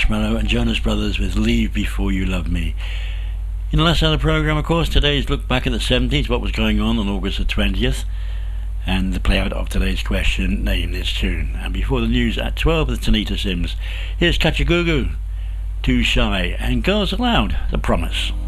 Marshmallow and Jonas Brothers with Leave Before You Love Me. In the last hour of the programme, of course, today's look back at the 70s, what was going on August the 20th, and the play out of today's question, name this tune. And before the news at 12 with Tanita Sims, here's Kachagoogoo, Too Shy, and Girls Aloud, The Promise.